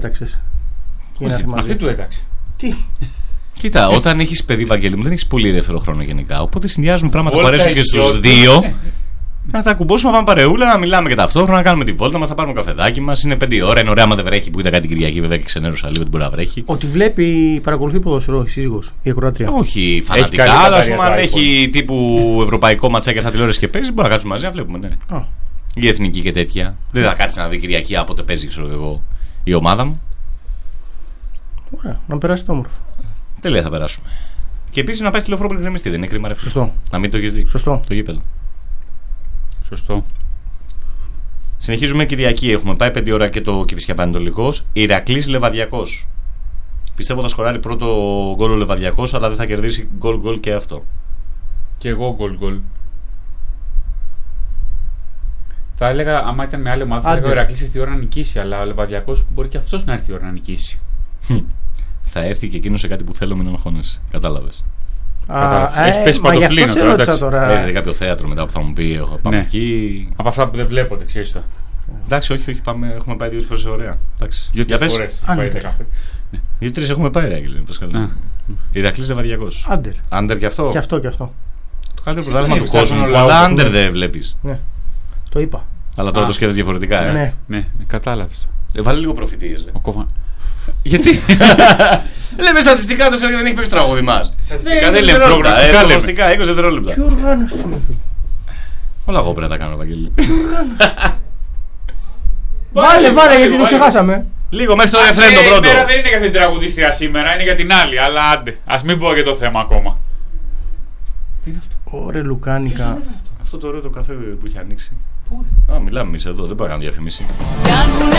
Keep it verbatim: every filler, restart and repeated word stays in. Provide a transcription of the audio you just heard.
έταξες? Αυτή του έταξε. Τι? Κοίτα, όταν έχεις παιδί, Βαγγέλη μου, δεν έχεις πολύ ελεύθερο χρόνο γενικά. Οπότε συνδυάζουμε πράγματα που αρέσουν και στους δύο. Να τα κουμπώσουμε, να πάμε παρεούλα, να μιλάμε και ταυτόχρονα, να κάνουμε τη βόλτα μας, θα πάρουμε καφεδάκι μας. Είναι πέντε ώρα, είναι ωραία άμα δεν βρέχει που ήταν κάτι την Κυριακή, βέβαια και ξενέρωσα λίγο ότι μπορεί να βρέχει. Ότι βλέπει, παρακολουθεί ποδοσφαιρό η σύζυγος, η ακροάτρια. Όχι φανατικά, αλλά ας πούμε αν έχει τύπου ευρωπαϊκό ματσάκι αυτά τηλεόραση και παίζει, μπορεί να κάτσουμε μαζί να βλέπουμε, ναι. Oh. Η εθνική και τέτοια. Δεν θα κάτσει να δει Κυριακή άποτε παίζει, ξέρω εγώ, η ομάδα μου. Ωραία, να περάσει το όμορφο. Τέλεια θα περάσουμε. Και επίσης να πάει στη λεωφόρο πριν γκρεμιστεί, δεν είναι κρίμα, ρε. Σωστό. Να μην το έχεις δει. Σωστό. Το γήπεδο. Σωστό. Συνεχίζουμε Κυριακή. Έχουμε πάει πέντε ώρα και το Κηφισιά Πανετολικός. Ηρακλής Λεβαδιακός. Πιστεύω θα σκοράρει πρώτο γκολ ο Λεβαδιακός, αλλά δεν θα κερδίσει γκολ γκολ και αυτό. Και εγώ γκολ γκολ. Θα έλεγα, άμα ήταν με άλλη ομάδα, θα έλεγα ο Ηρακλής ήρθε η ώρα να νικήσει. Αλλά ο Λεβαδιακός μπορεί και αυτός να έρθει η ώρα να νικήσει. Θα έρθει και εκείνο σε κάτι που θέλω, μην αγχώνεσαι. Κατάλαβες. Έχει πέσει παντοφλίνο τώρα. τώρα. Έρχεται κάποιο θέατρο μετά που θα μου πει: έχω, πάμε ναι. εκεί. Από αυτά που δεν βλέπονται, ξέρεις το. Εντάξει, όχι, όχι, πάμε, έχουμε πάει δύο φορές ωραία. Δύο φορές. Δύο-τρεις έχουμε πάει, Ράγγελ. Ηρακλής Λεβαδιακός. Άντερ. Άντερ και αυτό. Και αυτό και αυτό. Το καλύτερο πρωτάθλημα του κόσμου. Αλλά άντερ δεν βλέπεις. Ναι. Το είπα. Αλλά τώρα το σκέφτεσαι διαφορετικά, ε. Ναι, ναι, κατάλαβες. Βάλε λίγο προφητείες. Γιατί? Λέμε στατιστικά το δεν έχει παίξει τραγούδι μας. Στατιστικά δεν λέμε προγνωστικά. Προγνωστικά είκοσι δευτερόλεπτα. Τι οργάνωση. Όλα εγώ πρέπει να τα κάνω, Βαγγέλη. Βάλε, βάλε, γιατί το ξεχάσαμε. Λίγο μέχρι το ρεφρέν το πρώτο. Η μέρα δεν είναι για την τραγουδίστρια σήμερα, είναι για την άλλη. Αλλά άντε, ας μην πω για το θέμα ακόμα. Τι είναι αυτό? Ωραία, λουκάνικα. Αυτό το ωραίο το καφέ που έχει ανοίξει. Πού? Α, μιλάμε εμείς εδώ, δεν μπορούμε να κάνουμε διαφήμιση.